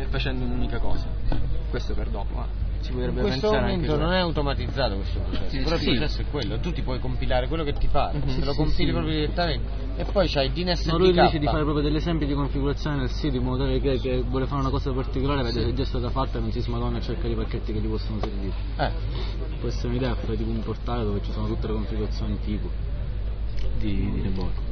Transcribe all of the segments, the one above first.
facendo un'unica cosa. Questo per dopo, si potrebbe in questo pensare momento anche non è automatizzato questo processo, però il processo è quello, tu ti puoi compilare quello che ti pare, te lo compili proprio direttamente e poi c'hai il DNS No, lui dice di fare proprio degli esempi di configurazione nel sito in modo tale che vuole fare una cosa particolare, vede se è già stata fatta e non si smadonna a cercare i pacchetti che gli possono servire. Può essere un'idea, fare tipo un portale dove ci sono tutte le configurazioni tipo di report.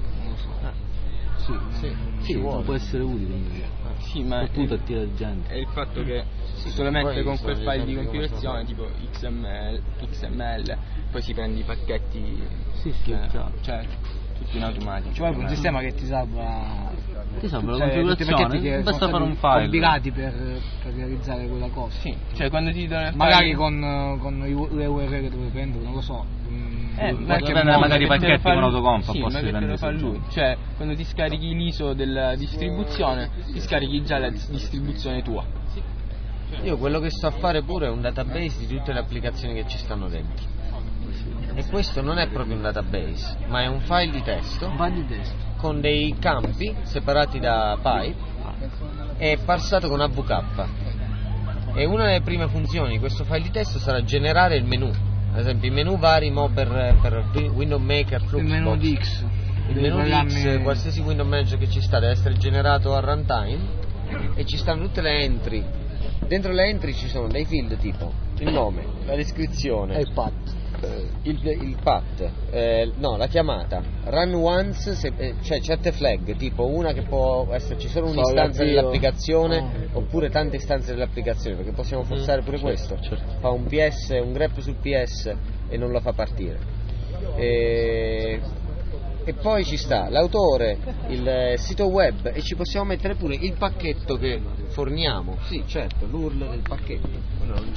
Sì, può essere utile. Sì, ma appunto attira gente. È il fatto che solamente con quel file di configurazione tipo XML poi si prende i pacchetti, cioè tutto in automatico. Cioè un sistema che ti salva la configurazione, che basta fare un file compilati per realizzare quella cosa. Sì, cioè quando ti danno magari con le URL che dove prendo, non lo so. Magari i pacchetti con autocomp, sì, ma che te lo fa lui. Cioè quando ti scarichi l'ISO della distribuzione ti scarichi già la distribuzione tua. Io quello che sto a fare pure è un database di tutte le applicazioni che ci stanno dentro. E questo non è proprio un database, ma è un file di testo con dei campi separati da pipe e parsato con AVK. E una delle prime funzioni di questo file di testo sarà generare il menu. Ad esempio i menu vari per Window Maker, Fluxbox, il menu di X, il menu di X, qualsiasi Window Manager che ci sta deve essere generato a runtime e ci stanno tutte le entry. Dentro le entry ci sono dei field tipo il nome, la descrizione e il path. Il path, la chiamata, run once, cioè certe flag, tipo una che può esserci solo un'istanza dell'applicazione oppure tante istanze dell'applicazione, perché possiamo forzare pure questo. Fa un PS, un grep sul PS e non la fa partire. E poi ci sta l'autore, il sito web e ci possiamo mettere pure il pacchetto che forniamo. Sì, certo, l'URL del pacchetto.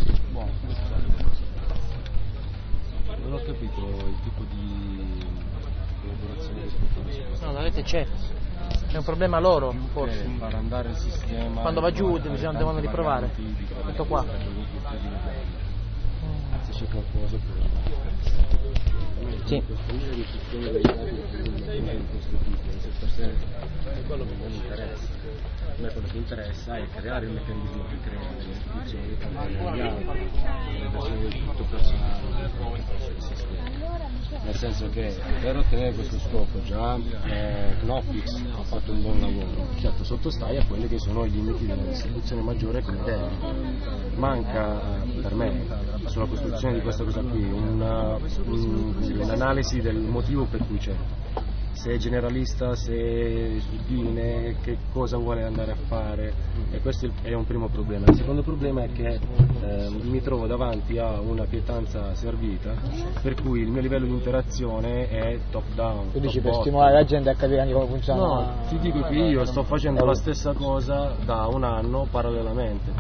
Non ho capito il tipo di collaborazione che si può fare. No, la rete c'è un problema loro, forse. Far andare il sistema. Quando va giù devono riprovare. Tutto qua. Se c'è qualcosa per. Sì. Quello che non interessa. A me quello che interessa è creare un meccanismo che crea delle istituzioni che le versioni del tutto personale del sistema. Nel senso che per ottenere questo scopo già Knopflix ha fatto un buon lavoro, certo sottostai a quelli che sono i limiti della distribuzione maggiore come deve. Manca per me sulla costruzione di questa cosa qui un'analisi del motivo per cui c'è. Se è generalista, se è suddivine, che cosa vuole andare a fare, e questo è un primo problema. Il secondo problema è che mi trovo davanti a una pietanza servita, per cui il mio livello di interazione è top down. Tu dici per stimolare la gente a capire anche come funziona? No, ti dico che io sto facendo la stessa cosa da un anno parallelamente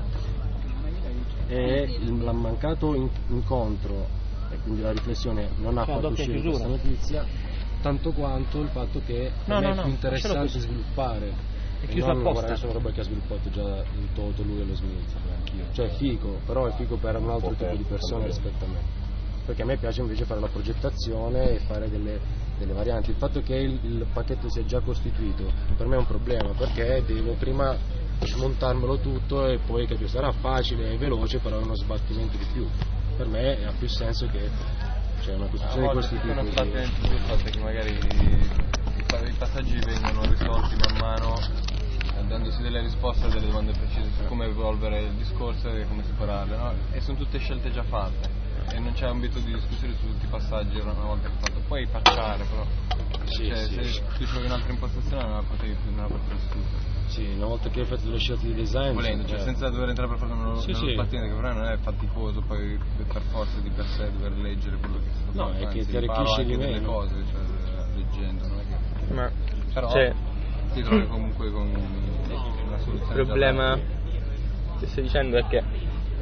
e il mancato incontro e quindi la riflessione non ha fatto uscire questa notizia, tanto quanto il fatto che per me è più interessante sviluppare è chiuso apposta. Sono roba che ha sviluppato già il Toto, lui e lo Smith, anch'io. Cioè è figo, però è figo per un altro tipo di persone rispetto a me, perché a me piace invece fare la progettazione e fare delle varianti. Il fatto che il pacchetto sia già costituito per me è un problema, perché devo prima smontarmelo tutto e poi capire, sarà facile e veloce, però è uno sbattimento di più. Per me ha più senso che c'è una costruzione di questo tipo. Sono state due cose che magari i passaggi vengono risolti man mano, dandosi delle risposte a delle domande precise su come evolvere il discorso e come separarle, no? E sono tutte scelte già fatte e non c'è ambito di discussione su tutti i passaggi una volta che fatto. Puoi parciare, però se tu trovi un'altra impostazione non la potevi tutta. Sì, una volta che hai fatto le scelte di design volendo, cioè senza dover entrare per forza nello sbattente, che però non è faticoso poi per forza di per sé dover leggere quello che si fa. No, è che ti arricchisce di delle cose, cioè leggendo, non è che. Ma però ti trovi comunque con una soluzione. Il problema che stai dicendo è che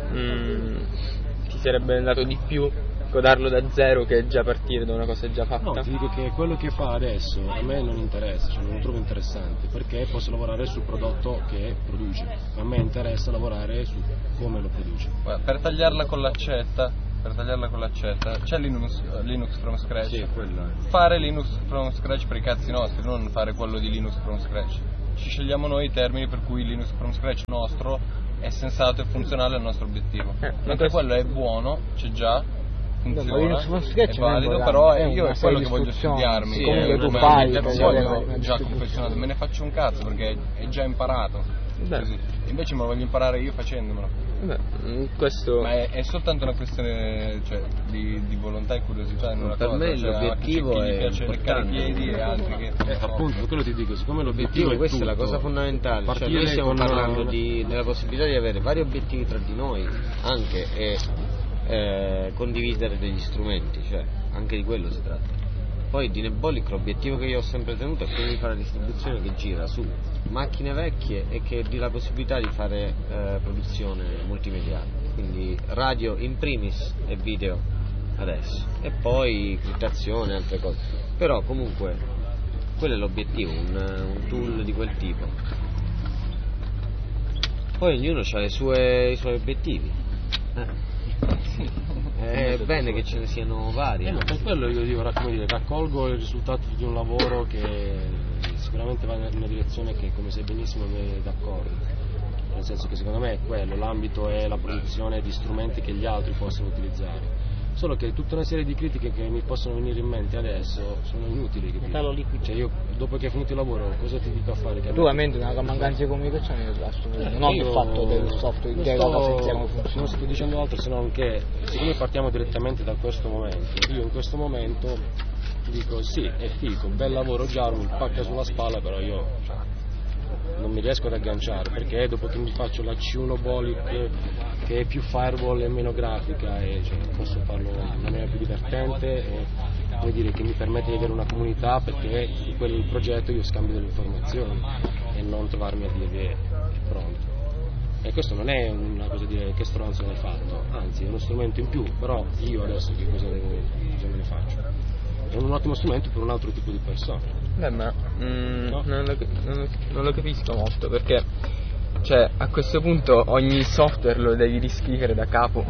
ti sarebbe andato di più codarlo da zero che già partire da una cosa già fatta. No, ti dico che quello che fa adesso a me non interessa, cioè non lo trovo interessante, perché posso lavorare sul prodotto che produce. A me interessa lavorare su come lo produce. Per tagliarla con l'accetta c'è Linux from scratch. Sì, quello è. Fare Linux from scratch per i cazzi nostri, non fare quello di Linux from scratch. ci scegliamo noi i termini per cui Linux from scratch nostro è sensato e funzionale al nostro obiettivo. Mentre quello è buono, c'è già, funziona, è valido, però io è quello che voglio studiarmi. Sì, comunque tu fai, voglio già confezionato, me ne faccio un cazzo perché è già imparato. Così. Invece me lo voglio imparare io facendomelo. Questo... Ma è soltanto una questione, cioè, di volontà e curiosità in una per cosa. Me l'obiettivo è è leccare i piedi e altri che appunto, quello ti dico, siccome l'obiettivo è questa tutto, è la cosa fondamentale, cioè noi stiamo parlando della possibilità di avere vari obiettivi tra di noi anche e condividere degli strumenti, cioè anche di quello si tratta. Poi di Nebolic l'obiettivo che io ho sempre tenuto è quello di fare la distribuzione che gira su macchine vecchie e che dia la possibilità di fare produzione multimediale, quindi radio in primis e video adesso, e poi criptazione e altre cose, però comunque quello è l'obiettivo, un tool di quel tipo. Poi ognuno ha i suoi obiettivi. È bene che ce ne siano vari. Ma per quello io dico, come dire, raccolgo il risultato di un lavoro che sicuramente va in una direzione che, come sai benissimo, mi è d'accordo. Nel senso che secondo me è quello, l'ambito è la produzione di strumenti che gli altri possono utilizzare. Solo che tutta una serie di critiche che mi possono venire in mente adesso sono inutili, capito? Cioè io dopo che hai finito il lavoro cosa ti dico a fare? Tu ovviamente una mancanza di comunicazione non il fatto del software intero non sto dicendo altro se non che siccome partiamo direttamente da questo momento, io in questo momento dico sì, è figo, bel lavoro già, mi pacca sulla spalla, però io non mi riesco ad agganciare, perché dopo che mi faccio la C1 Bolic che è più firewall e meno grafica e cioè, posso farlo in maniera più divertente e vuol dire che mi permette di avere una comunità, perché in quel progetto io scambio delle informazioni e non trovarmi a dire che è pronto. E questo non è una cosa di dire che stronzo l'hai fatto, anzi è uno strumento in più, però io adesso che cosa me ne faccio? È un ottimo strumento per un altro tipo di persone. Beh, ma no? non lo capisco molto, perché cioè a questo punto ogni software lo devi riscrivere da capo.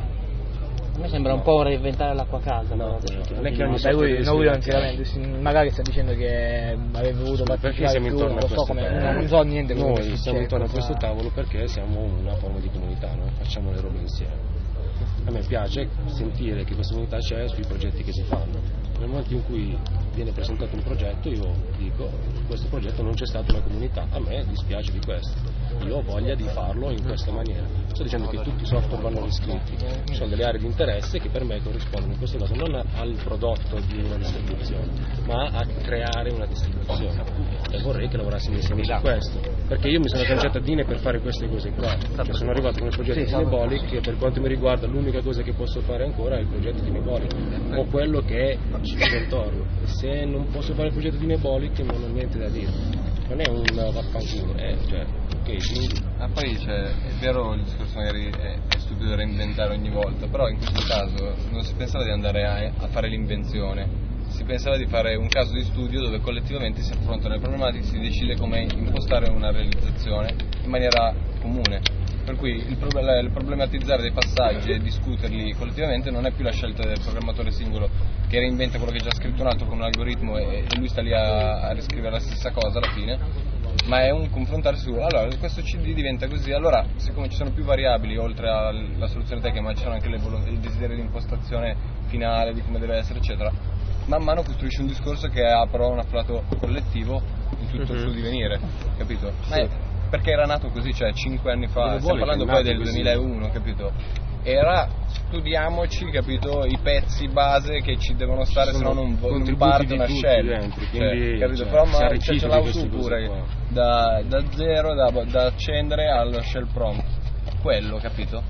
A me sembra un po' reinventare l'acqua calda. Non è che ogni lui non si lamenta, magari sta dicendo che avrebbe voluto partecipare più, non lo so come, non so niente. Noi siamo intorno a questo tavolo perché siamo una forma di comunità, no? Facciamo le robe insieme. A me piace sentire che questa comunità c'è sui progetti che si fanno. Nel momento in cui viene presentato un progetto io dico questo progetto non c'è stata una comunità, a me dispiace di questo, io ho voglia di farlo in questa maniera. Sto dicendo che tutti i software vanno riscritti, ci sono delle aree di interesse che per me corrispondono in questo caso non al prodotto di una distribuzione ma a creare una distribuzione, e vorrei che lavorassimo insieme su questo, perché io mi sono agganciato a Dine per fare queste cose qua, cioè sono arrivato con il progetto di Nebolic e per quanto mi riguarda l'unica cosa che posso fare ancora è il progetto di Nebolic o quello che ci gira intorno. Se non posso fare il progetto di Nebolic non ho niente da dire, non è un vaffanculo, cioè, ok, quindi... poi cioè, è vero il discorso magari è stupido da reinventare ogni volta, però in questo caso non si pensava di andare a fare l'invenzione, si pensava di fare un caso di studio dove collettivamente si affrontano le problematiche, si decide come impostare una realizzazione in maniera comune. Per cui il problematizzare dei passaggi e discuterli collettivamente non è più la scelta del programmatore singolo che reinventa quello che ha già scritto un altro con un algoritmo e lui sta lì a riscrivere la stessa cosa alla fine, ma è un confrontarsi su, allora questo CD diventa così, allora siccome ci sono più variabili oltre alla soluzione tecnica, ma ci sono anche il desiderio di impostazione finale, di come deve essere eccetera, man mano costruisce un discorso che ha però un afflato collettivo in tutto il suo divenire, capito? Sì. Perché era nato così, cioè 5 anni fa, stiamo parlando poi del 2001, capito? Era studiamoci, capito, i pezzi base che ci devono stare, se no non parte una shell, capito? Però c'è l'auto pure da zero, da accendere allo shell prompt, quello, capito?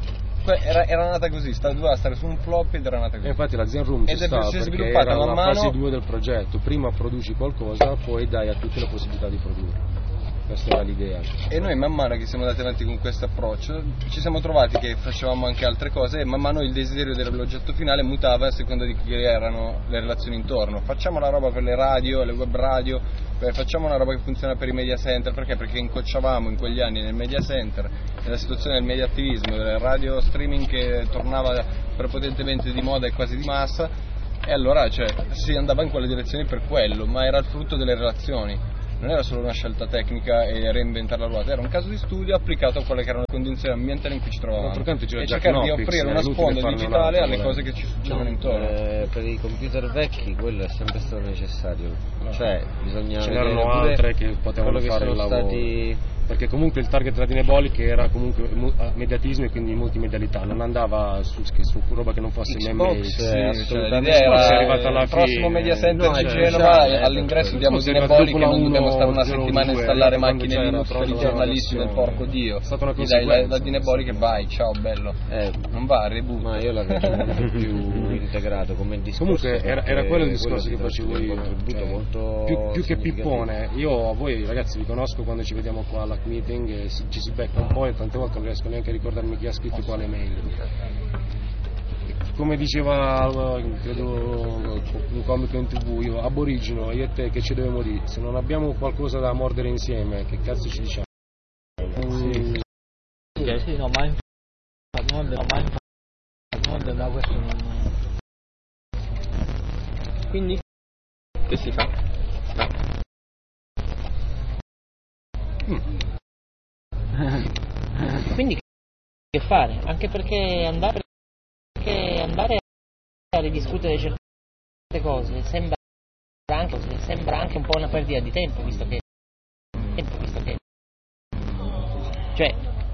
Era nata così, doveva stare su un floppy ed era nata così. E infatti la Zen Room si è sviluppata man mano. Fase 2 del progetto, prima produci qualcosa, poi dai a tutti la possibilità di produrre. Questa era l'idea. E noi man mano che siamo andati avanti con questo approccio ci siamo trovati che facevamo anche altre cose e man mano il desiderio dell'oggetto finale mutava a seconda di che erano le relazioni intorno. Facciamo la roba per le radio, le web radio, facciamo una roba che funziona per i media center, perché incocciavamo in quegli anni nel media center, nella situazione del media attivismo, del radio streaming che tornava prepotentemente di moda e quasi di massa, e allora si andava in quelle direzioni per quello, ma era il frutto delle relazioni. non era solo una scelta tecnica e reinventare la ruota, era un caso di studio applicato a quelle che erano le condizioni ambientali in cui ci trovavamo e cercare di offrire una sponda digitale alle cose che ci succedono intorno. Per i computer vecchi quello è sempre stato necessario, cioè bisogna ce n'erano altre che potevano fare il lavoro. Perché comunque il target della Dynebolic era comunque mediatismo e quindi multimedialità, non andava su roba che non fosse Xbox, l'idea era il prossimo media center di Genova, all'ingresso diamo Dynebolic e non dobbiamo stare una settimana a installare macchine Linux per i giornalisti del porco Dio, gli dai la Dynebolic e vai, ciao bello, non va, reboot. Ma io la vedo molto più integrato come discorso. Comunque era quello il discorso che facevo io, molto più che pippone. Io a voi ragazzi vi conosco quando ci vediamo qua alla meeting e ci si becca un po' e tante volte non riesco neanche a ricordarmi chi ha scritto quale mail. Come diceva credo un comico in TV, io aborigeno, io e te che ci dobbiamo dire, se non abbiamo qualcosa da mordere insieme che cazzo ci diciamo? Sì, no, ma da questo non... Quindi che si fa? Quindi che fare? Anche perché andare a ridiscutere certe cose sembra anche un po' una perdita di tempo, visto che cioè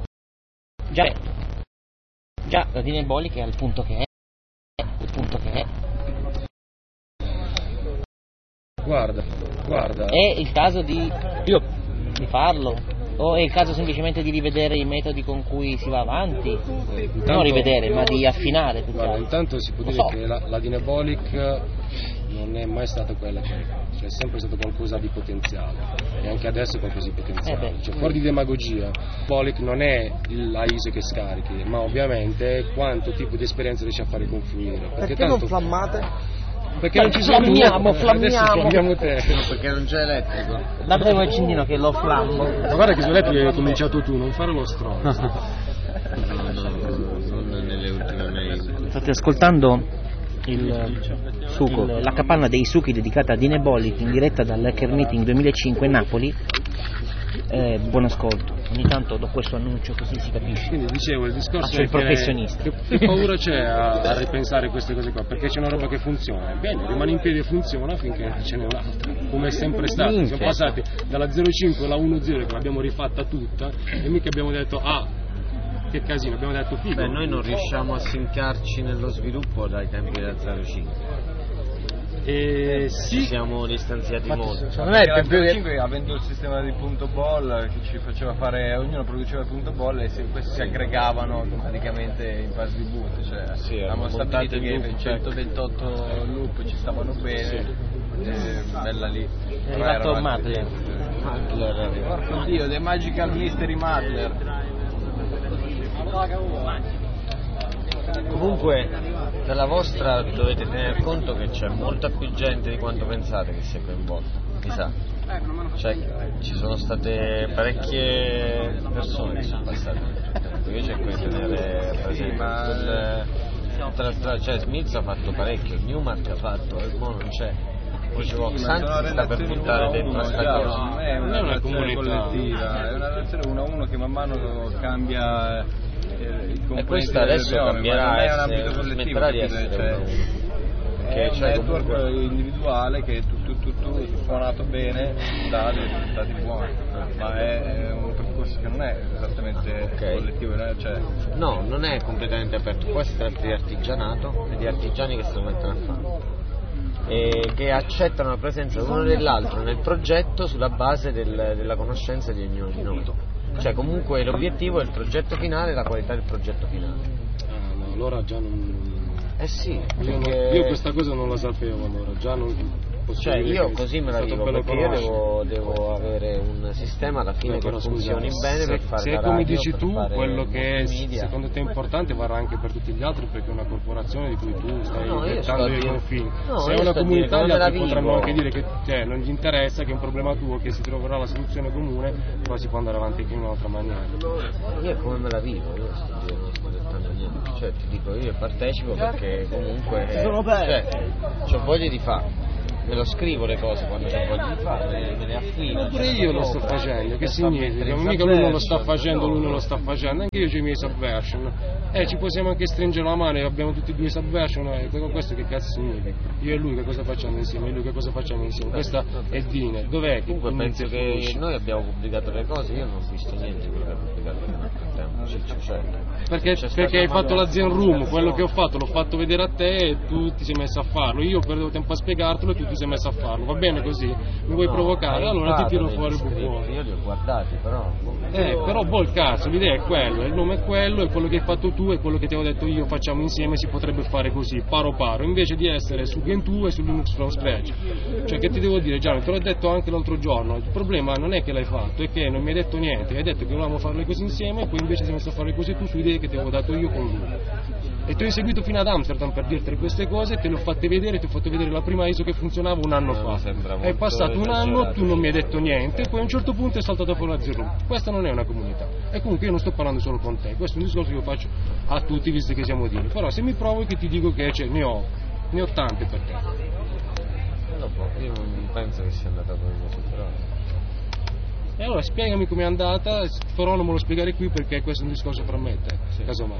già la Dynebolic è al punto che è. Guarda. È il caso di farlo? O è il caso semplicemente di rivedere i metodi con cui si va avanti? Intanto, non rivedere, ma di affinare. Guarda, intanto si può dire che la Dynebolic non è mai stata quella che è, cioè è sempre stato qualcosa di potenziale e anche adesso è qualcosa di potenziale, cioè fuori di demagogia. Dynebolic non è la ISO che scarichi, ma ovviamente quanto tipo di esperienza riesci a fare confluire. Perché tanto... non flammate? Perché non ci sono flammiamo te. Perché non c'è elettrico. Date un accendino che lo flammo. Ma guarda che su elettrico hai cominciato tu, non fare lo stronzo. non nelle ultime mail. State ascoltando la capanna dei succhi dedicata a Dynebolic in diretta dall'Hacker Meeting 2005 Napoli. Buon ascolto. Ogni tanto do questo annuncio così si capisce. Quindi dicevo, il discorso è il professionista. Che paura c'è a ripensare queste cose qua? Perché c'è una roba che funziona. Bene, rimane in piedi e funziona finché ce n'è un'altra. Come è sempre stato. Siamo passati dalla 0.5 alla 1.0 che l'abbiamo rifatta tutta e mica abbiamo detto che casino, abbiamo detto figo. Beh, noi non riusciamo a sincarci nello sviluppo dai tempi della 0.5. Sì, siamo distanziati molto. Secondo me il 5 avendo il sistema di punto ball che ci faceva fare, ognuno produceva il punto ball e questi si aggregavano automaticamente in fase di boot, cioè abbiamo stabilito che 128 loop ci stavano bene, bella lì. È arrivato Madler. Porco Dio, The Magical Mystery Madler. Comunque dalla vostra dovete tener conto che c'è molta più gente di quanto pensate che sia coinvolta, mi sa. Cioè ci sono state parecchie persone che sono passate, io cerco di tenere presente cioè Smith ha fatto parecchio, Newmark ha fatto, e mo non c'è. Xanthi sta per buttare dentro sta cosa. Non è una relazione collettiva, è una relazione uno a uno che man mano cambia e questa adesso cambierà, smetterà di essere è un network individuale che tu suonato bene dà dei risultati buoni, ma è un percorso che non è esattamente collettivo, cioè... no, non è completamente aperto. Qua si tratta di artigianato e di artigiani che se lo mettono a fare e che accettano la presenza l'uno dell'altro nel progetto sulla base della conoscenza di ognuno di noi. Cioè comunque l'obiettivo è il progetto finale e la qualità del progetto finale. No, allora già non... sì, io questa cosa non la sapevo, allora già non... Cioè io così me la vivo perché io devo avere un sistema alla fine che funzioni bene per fare la radio, come dici tu, quello che è secondo te importante varrà anche per tutti gli altri perché è una corporazione di cui tu stai dettando i confini. Se è una comunità gli altri potranno anche dire che non gli interessa, che è un problema tuo, che si troverà la soluzione comune, però si può andare avanti anche in un'altra maniera. Io come me la vivo, io non sto dettando niente, cioè ti dico io partecipo perché comunque c'ho voglia di fare. me lo scrivo le cose quando c'ho voglia di farle, me le affino. Pure io lo sto facendo, che significa? Mica lui non lo sta facendo, lui non lo sta facendo, anche io ho i miei subversion. Ci possiamo anche stringere la mano e abbiamo tutti e due subversion, questo che cazzo significa? Io e lui che cosa facciamo insieme? E lui che cosa facciamo insieme? Questa è Dine, dov'è? Comunque penso che noi abbiamo pubblicato le cose, io non ho visto niente di quello che ha pubblicato nel frattempo, perché hai fatto la Zen Room, quello che ho fatto l'ho fatto vedere a te e tu ti sei messo a farlo, io perdevo tempo a spiegartelo e tu ti sei messo a farlo, va bene così? Mi vuoi provocare? Allora ti tiro fuori il buffone. Io li ho guardati però. Però il cazzo, l'idea è quello, il nome è quello, è quello che hai fatto tu, è quello che ti avevo detto io, facciamo insieme, si potrebbe fare così, paro paro, invece di essere su Gentoo e su Linux from scratch. Cioè che ti devo dire, Gianni, te l'ho detto anche l'altro giorno, il problema non è che l'hai fatto, è che non mi hai detto niente, hai detto che volevamo fare le cose insieme e poi invece sei messo a fare le cose tu su idee che ti avevo dato io con lui. E ti ho inseguito fino ad Amsterdam per dirti queste cose, te le ho fatte vedere, ti ho fatto vedere la prima ISO che funzionava un anno fa. È passato un anno, tu non mi hai detto niente, poi a un certo punto è saltato fuori la Zero. Questa non è una comunità. E comunque io non sto parlando solo con te, questo è un discorso che io faccio a tutti visto che siamo dire. Però se mi provochi ti dico che ne ho tante per te. Io non penso che sia andata così, però. E allora spiegami com'è andata, però non me lo spiegare qui perché questo è un discorso fra me e te, casomai.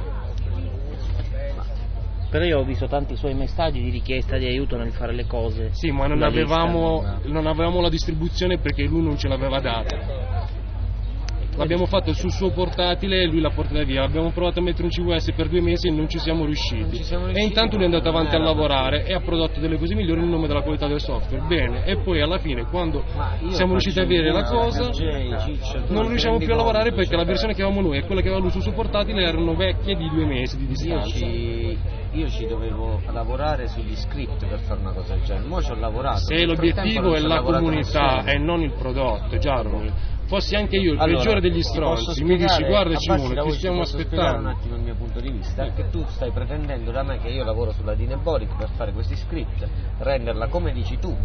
Però io ho visto tanti suoi messaggi di richiesta di aiuto nel fare le cose. Sì, ma non avevamo la distribuzione perché lui non ce l'aveva data. L'abbiamo fatto sul suo portatile e lui l'ha portata via. Abbiamo provato a mettere un CVS per 2 mesi e non ci siamo riusciti. E intanto lui è andato avanti a lavorare e ha prodotto delle cose migliori nel nome della qualità del software. Bene, e poi alla fine quando siamo riusciti a avere la cosa non riusciamo più a lavorare perché la versione che avevamo noi e quella che aveva lui sul suo portatile erano vecchie di 2 mesi di distanza. Io ci dovevo lavorare sugli script per fare una cosa del genere. Mo' ci ho lavorato. Se l'obiettivo è la comunità e non il prodotto, Jaromir, fossi anche io il peggiore degli stronzi, mi dici guarda Simone, ti stiamo aspettando. Un attimo il mio punto di vista, che tu stai pretendendo da me che io lavoro sulla Dinebolic per fare questi script, renderla come dici tu,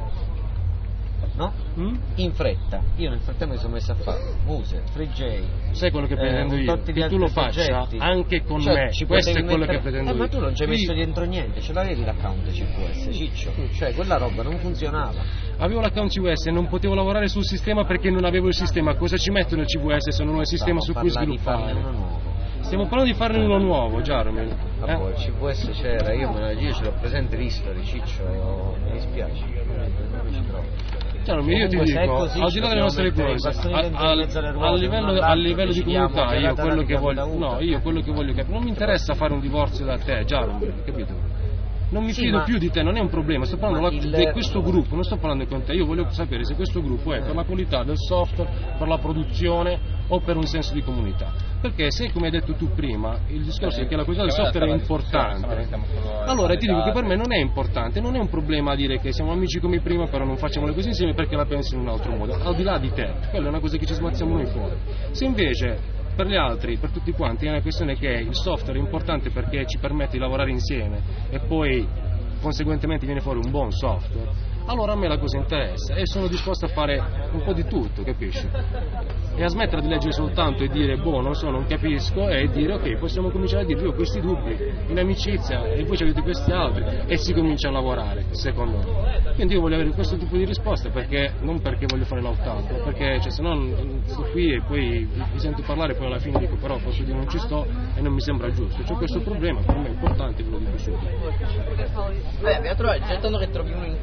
no? In fretta. Io nel frattempo mi sono messo a fare Muse, FreeJ. Sai quello che pretendo io? Che tu lo faccia anche con me. Questo è quello che pretendo io. Ma tu non ci hai messo dentro niente, ce l'avevi l'account CVS, Ciccio. Cioè quella roba non funzionava. Avevo l'account CVS e non potevo lavorare sul sistema perché non avevo il sistema. Cosa ci metto nel CVS se non ho il sistema su cui sviluppare? Stiamo parlando di farne uno nuovo, Jaromir. Il CVS c'era, io ce l'ho presente l'history, Ciccio, mi dispiace. Non ci trovo. Io ti dico, al di là delle nostre cose, a livello di comunità, io quello che voglio capire, non mi interessa fare un divorzio da te, Jaromir, capito? Non mi fido più di te, non è un problema, sto parlando di questo gruppo, non sto parlando con te, io voglio sapere se questo gruppo è per la qualità del software, per la produzione o per un senso di comunità. Perché se, come hai detto tu prima, il discorso è che la qualità del software è importante, allora ti dico che per me non è importante, non è un problema dire che siamo amici come prima però non facciamo le cose insieme perché la pensi in un altro modo, al di là di te, quella è una cosa che ci smazziamo noi fuori. Se invece per gli altri, per tutti quanti, è una questione che il software è importante perché ci permette di lavorare insieme e poi conseguentemente viene fuori un buon software, allora a me la cosa interessa e sono disposto a fare un po' di tutto, capisci? E a smettere di leggere soltanto e dire non so, non capisco, e dire ok, possiamo cominciare a dire io ho questi dubbi in amicizia e voi avete questi altri e si comincia a lavorare, secondo me. Quindi io voglio avere questo tipo di risposta perché non perché voglio fare l'autanto, perché se no sto qui e poi vi sento parlare e poi alla fine dico però posso dire non ci sto e non mi sembra giusto. C'è questo problema, per me è importante, ve lo dico subito. Abbiamo trovato, cercando che trovi uno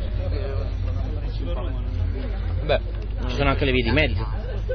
ci sono anche le vie di mezzo.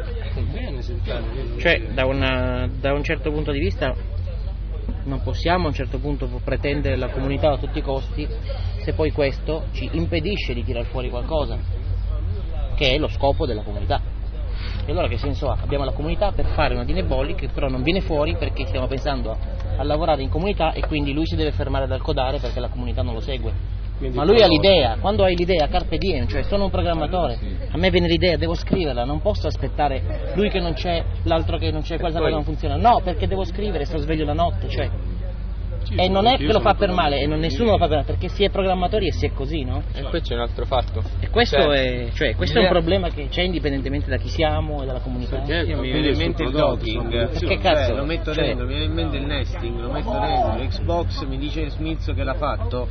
Cioè da un certo punto di vista non possiamo a un certo punto pretendere la comunità a tutti i costi se poi questo ci impedisce di tirar fuori qualcosa che è lo scopo della comunità. E allora che senso ha? Abbiamo la comunità per fare una Dinebolic che però non viene fuori perché stiamo pensando a lavorare in comunità e quindi lui si deve fermare dal codare perché la comunità non lo segue. Ma lui ha l'idea, quando hai l'idea carpe diem, cioè sono un programmatore, a me viene l'idea, devo scriverla, non posso aspettare lui che non c'è, l'altro che non c'è, quella cosa non funziona, no, perché devo scrivere, sto sveglio la notte, cioè. E non è che lo fa per male, e nessuno lo fa per male, perché si è programmatori e si è così, no? E poi c'è un altro fatto. E questo questo è un problema che c'è indipendentemente da chi siamo e dalla comunità. Io mi viene in mente il docking, che cazzo? Lo metto dentro, mi viene in mente il nesting, lo metto dentro, Xbox mi dice Smith che l'ha fatto,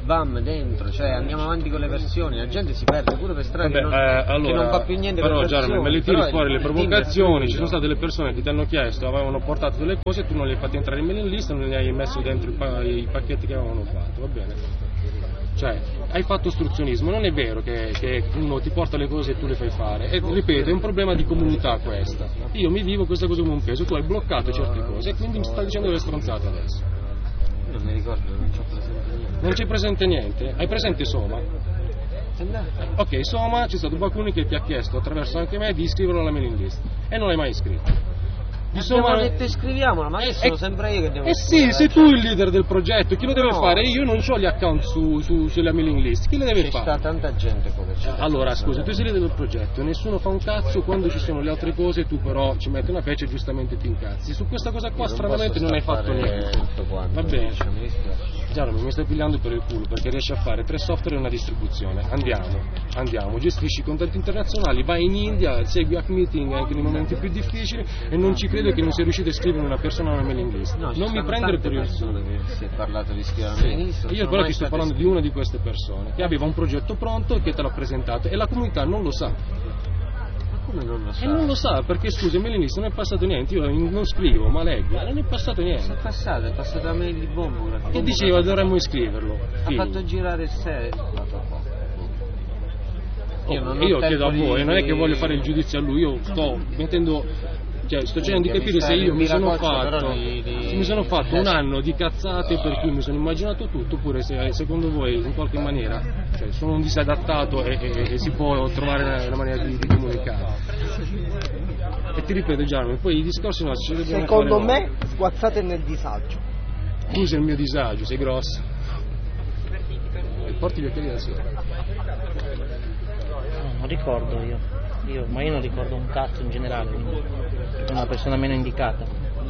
BAM dentro, cioè andiamo avanti con le versioni, la gente si perde pure per strada che non fa più niente però, per versioni. me le tiri fuori le provocazioni, ci sono state delle persone che ti hanno chiesto, avevano portato delle cose, tu non le hai fatti entrare in mailing list, non li hai messo dentro i pacchetti che avevano fatto, va bene? Cioè, hai fatto ostruzionismo, non è vero che uno ti porta le cose e tu le fai fare, e ripeto, è un problema di comunità questa. Io mi vivo questa cosa come un peso, tu hai bloccato certe cose e quindi mi stai dicendo delle stronzate adesso. Non mi ricordo, non c'ho presente niente. Non c'è presente niente? Hai presente Soma? Ok, Soma, c'è stato qualcuno che ti ha chiesto attraverso anche me di iscriverlo alla mailing list e non l'hai mai iscritto. Abbiamo detto iscriviamola, ma adesso sono sempre io che devo sì, sei tu il leader del progetto, chi lo deve fare? Io non ho gli account sulla mailing list, chi le deve fare? C'è sta tanta gente poi che allora scusa, tu sei il leader del progetto, nessuno fa un cazzo, quando ci sono le altre cose tu però ci metti una fece e giustamente ti incazzi. Su questa cosa qua stranamente non hai fatto niente. Va bene. Già, mi stai pigliando per il culo perché riesci a fare 3 software e una distribuzione. Andiamo, gestisci i contatti internazionali, vai in India, segui hack meeting anche nei momenti più difficili e non ci credo che non sia riuscito a iscrivere una persona alla mailing list. No, non mi prendere per il culo. Si è parlato di iscrivere alla mailing list. Io però ti sto parlando di una di queste persone che aveva un progetto pronto e che te l'ha presentato e la comunità non lo sa. Come non lo sa? E non lo sa perché scusa, in mailing list non è passato niente, io non scrivo ma leggo, non è passato niente. È passato la mail di Bombo. E diceva dovremmo iscriverlo. Ha fatto girare il 6. Io chiedo a voi, non è che voglio fare il giudizio a lui, io sto mettendo. Cioè, sto cercando di capire se io mi sono fatto un anno di cazzate per cui mi sono immaginato tutto, oppure se secondo voi in qualche maniera sono un disadattato e si può trovare una maniera di comunicare. E ti ripeto Gianni, poi i discorsi nostri ci dobbiamo secondo fare me sguazzate nel disagio. Tu sei il mio disagio, sei grosso. E porti gli occhiali da sera. Non ricordo ma io non ricordo un cazzo in generale, quindi sono una persona meno indicata.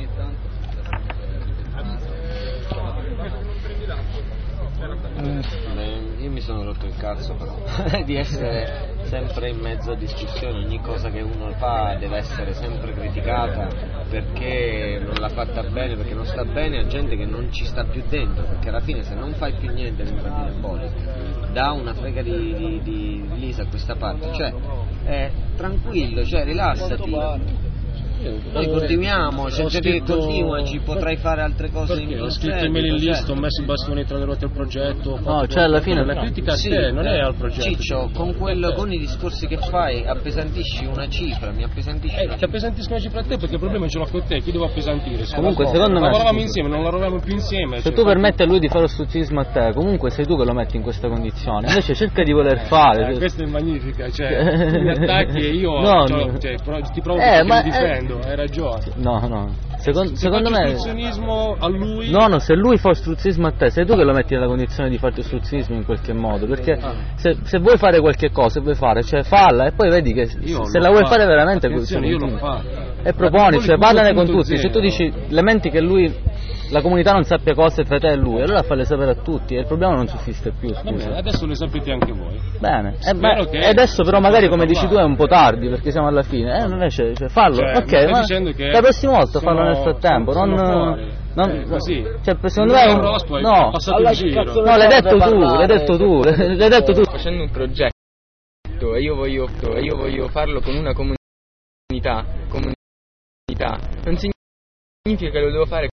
Io mi sono rotto il cazzo però di essere sempre in mezzo a discussioni, ogni cosa che uno fa deve essere sempre criticata perché non l'ha fatta bene, perché non sta bene a gente che non ci sta più dentro, perché alla fine se non fai più niente come fa dire Boli, dà una frega di Lisa a questa parte, cioè tranquillo, cioè rilassati. Noi continuiamo, c'è gente che continua, ci potrai fare altre cose in ho scritto in mailing list, ho messo i bastoni tra le ruote al progetto, no, cioè alla fine la critica a te, non è al progetto. Ciccio, con i discorsi che fai appesantisci una cifra, mi appesantisci una cifra. Ti appesantisco una cifra a te perché il problema ce l'ho con te, chi devo appesantire? Comunque secondo me lavoravamo insieme, non lavoravamo più insieme. Se tu permetti a lui di fare ostruzionismo a te, comunque sei tu che lo metti in questa condizione, invece cerca di voler fare. Questa è magnifica, cioè tu mi attacchi e io ti provo perché mi difendo, hai ragione. No. Secondo me ostruzionismo a lui. No, se lui fa ostruzionismo a te, sei tu che lo metti nella condizione di farti ostruzionismo in qualche modo, perché se vuoi fare qualche cosa, falla e poi vedi che se la vuoi fare veramente io l'ho fatto. E proponi, cioè parlane con tutti, se tu dici lamenti che la comunità non sappia cose tra te e lui, allora falle sapere a tutti e il problema non sussiste più. Va bene, adesso le sapete anche voi. Bene, e adesso però magari come dici tu è un po' tardi perché siamo alla fine, invece fallo, ok, ma la prossima volta fallo nel frattempo, così. Cioè, secondo me no, l'hai detto tu. Facendo un progetto e io voglio farlo con una comunità, non significa che lo devo fare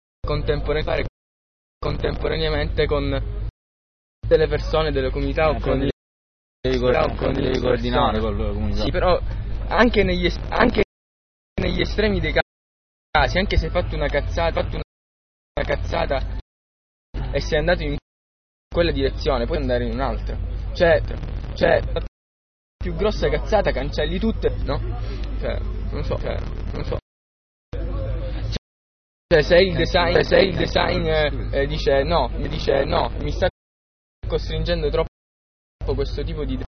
contemporaneamente con delle persone delle comunità o con devi coordinare con la comunità. Sì, però anche negli estremi dei casi, anche se hai fatto una cazzata e sei andato in quella direzione, puoi andare in un'altra. Cioè la più grossa cazzata cancelli tutte, no? Non so. Cioè se il design dice no, mi sta costringendo troppo questo tipo di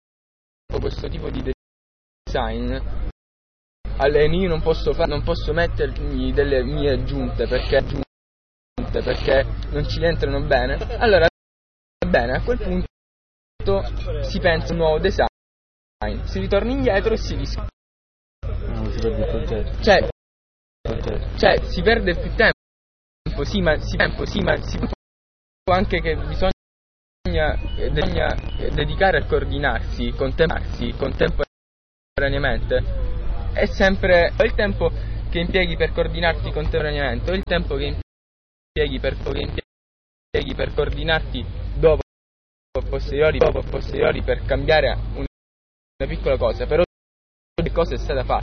design, allora io non posso mettergli delle mie aggiunte perché non ci entrano bene. Allora bene, a quel punto si pensa a un nuovo design, si ritorna indietro e si discute. Non si perde il progetto. Cioè si perde più tempo, sì, ma si può anche che bisogna dedicare a coordinarsi contemporaneamente è sempre il tempo che impieghi per coordinarti contemporaneamente o il tempo che impieghi per coordinarti dopo posteriori per cambiare una piccola cosa, però che cosa è stata fatta,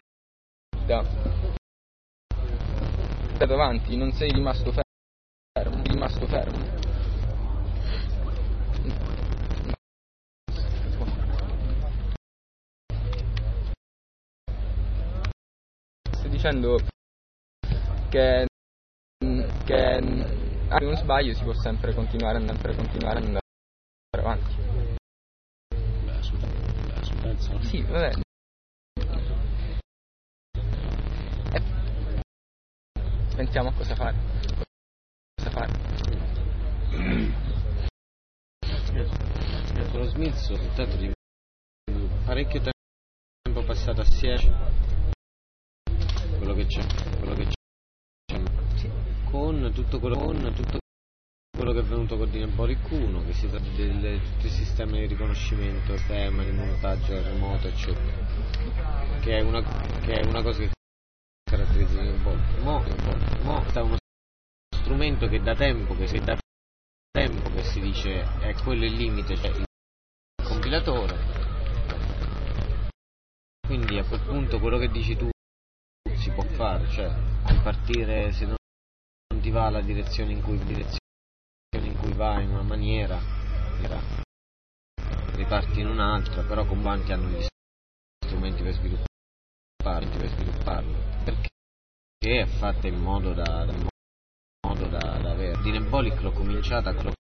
andato avanti, non sei rimasto fermo. Sto dicendo che anche non sbaglio si può sempre continuare ad andare avanti. Sì, vabbè. Pensiamo a cosa fare. Con lo Smith sono stato di parecchio tempo passato assieme, quello che c'è con tutto quello che è venuto con Dynambolic 1, che si tratta di tutti i sistemi di riconoscimento, sistema di montaggio remoto eccetera, che è una cosa che caratterizza Dynambolic. Mo è uno strumento che da tempo che si dice è quello il limite, cioè il compilatore, quindi a quel punto quello che dici tu si può fare, cioè partire, se non ti va la direzione in cui va in una maniera, riparti in un'altra, però Combanti hanno gli strumenti per svilupparlo, perché è fatta in modo da avere. Dynambolic l'ho cominciata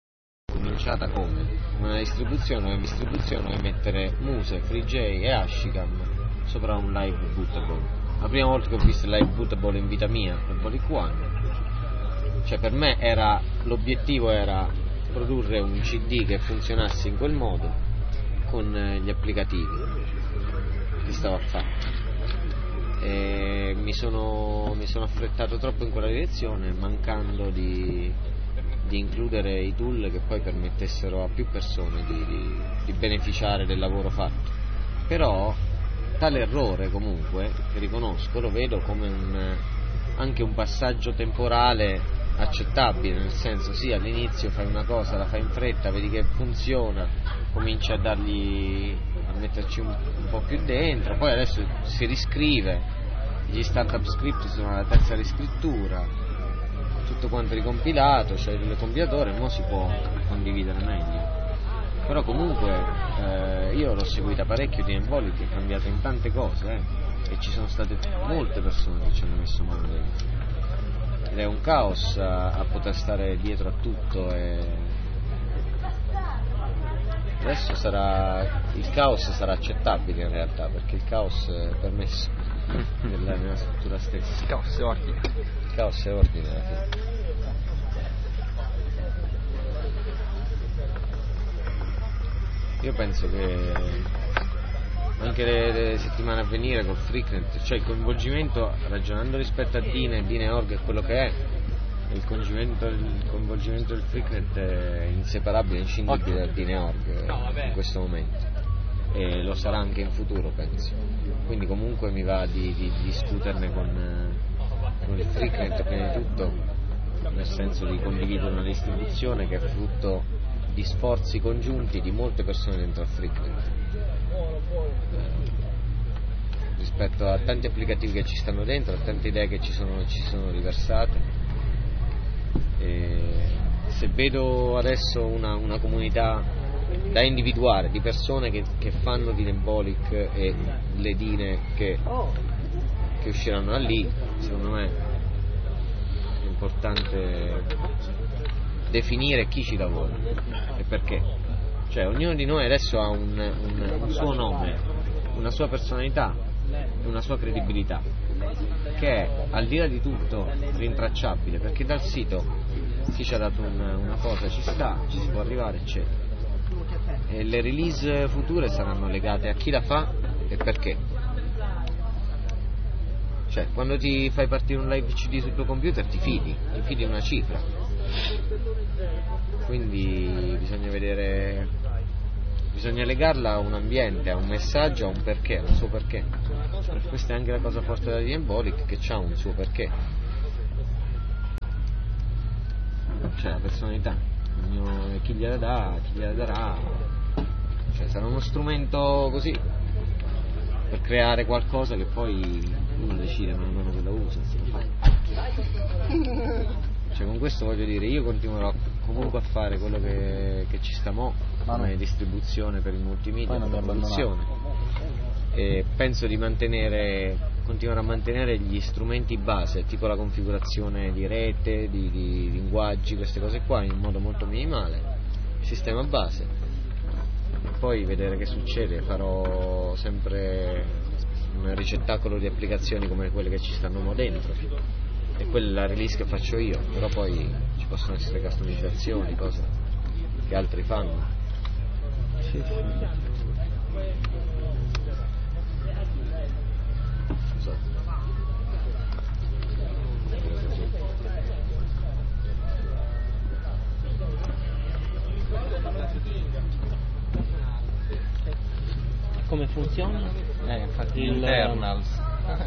come una distribuzione per mettere Muse, FreeJ e Ashicam sopra un live bootable. La prima volta che ho visto il live bootable in vita mia, Dynambolic 1, cioè per me l'obiettivo era produrre un CD che funzionasse in quel modo con gli applicativi che stavo a fare, e mi sono affrettato troppo in quella direzione, mancando di includere i tool che poi permettessero a più persone di beneficiare del lavoro fatto. Però tale errore, comunque, che riconosco, lo vedo come anche un passaggio temporale accettabile, nel senso, sì, all'inizio fai una cosa, la fai in fretta, vedi che funziona, cominci a metterci un po' più dentro, poi adesso si riscrive, gli startup script sono alla terza riscrittura, tutto quanto ricompilato, c'è il compilatore, mo si può condividere meglio. Però comunque io l'ho seguita parecchio di Dynambolic, è cambiato in tante cose, e ci sono state molte persone che ci hanno messo mano dentro, ed è un caos a poter stare dietro a tutto, e adesso il caos sarà accettabile in realtà, perché il caos è permesso nella struttura stessa. Il caos è ordine. Il caos è ordine alla fine. Io penso che anche le settimane a venire col Freaknet, cioè il coinvolgimento, ragionando rispetto a Dine.org è quello che è, il coinvolgimento del Freaknet è inseparabile, inscindibile da Dine.org in questo momento, e lo sarà anche in futuro, penso. Quindi comunque mi va di discuterne con il Freaknet prima di tutto, nel senso di condividere una distribuzione che è frutto di sforzi congiunti di molte persone dentro al Freaknet, rispetto a tanti applicativi che ci stanno dentro, a tante idee che ci sono riversate. E se vedo adesso una comunità da individuare di persone che fanno Dynambolic e le Dine che usciranno da lì, secondo me è importante definire chi ci lavora e perché. Cioè ognuno di noi adesso ha un suo nome, una sua personalità e una sua credibilità, che è al di là di tutto rintracciabile, perché dal sito chi ci ha dato una cosa ci si può arrivare, eccetera, e le release future saranno legate a chi la fa e perché. Cioè, quando ti fai partire un live CD sul tuo computer ti fidi di una cifra. Quindi bisogna vedere, bisogna legarla a un ambiente, a un messaggio, a un perché, a un suo perché. Questa è anche la cosa forte della Embolic, che c'ha un suo perché. Cioè la personalità, chi gliela darà, cioè sarà uno strumento così per creare qualcosa che poi uno decide man mano che la usa. Cioè con questo voglio dire, io continuerò comunque a fare quello che ci sta mo', come distribuzione per il multimedia, per la produzione, e penso di continuare a mantenere gli strumenti base, tipo la configurazione di rete, di linguaggi, queste cose qua, in modo molto minimale, sistema base, e poi vedere che succede. Farò sempre un ricettacolo di applicazioni come quelle che ci stanno mo' dentro, e quella è la release che faccio io, però poi ci possono essere customizzazioni, cose che altri fanno. Sì. Come funziona? Infatti internals.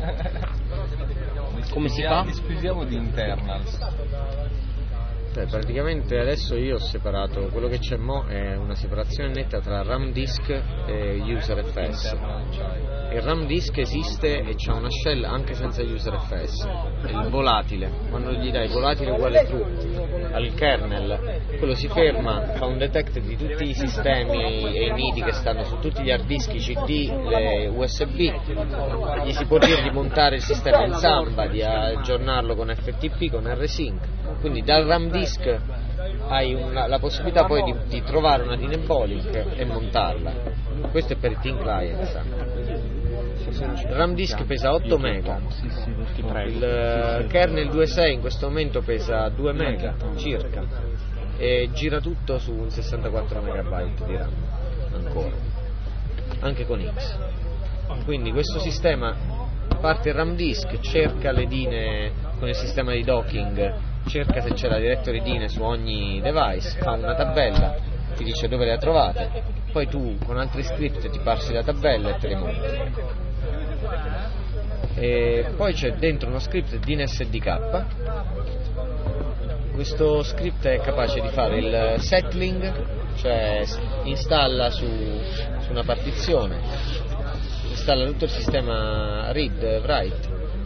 Come si fa? Disquisiamo di internals. Praticamente adesso io ho separato, quello che c'è mo' è una separazione netta tra RAM disk e userFS. Il RAM disk esiste e c'ha una shell anche senza userFS, è il volatile. Quando gli dai volatile uguale true al kernel, quello si ferma, fa un detect di tutti i sistemi e i nidi che stanno su tutti gli hard disk, i CD, le USB, gli si può dire di montare il sistema in Samba, di aggiornarlo con FTP, con rsync. Quindi dal RAM disk hai la possibilità poi di trovare una Embolic e montarla. Questo è per il Thin Client. Il RAM disk pesa 8 mega, il kernel 2.6 in questo momento pesa 2 mega circa e gira tutto su un 64 megabyte di RAM ancora, anche con X. Quindi questo sistema parte il RAM disk, cerca le DINE con il sistema di docking, cerca se c'è la directory DINE su ogni device, fa una tabella, ti dice dove le ha trovate, poi tu con altri script ti parsi la tabella e te le monti. E poi c'è dentro uno script DINE-SDK. Questo script è capace di fare il settling, cioè installa su una partizione, installa tutto il sistema read, write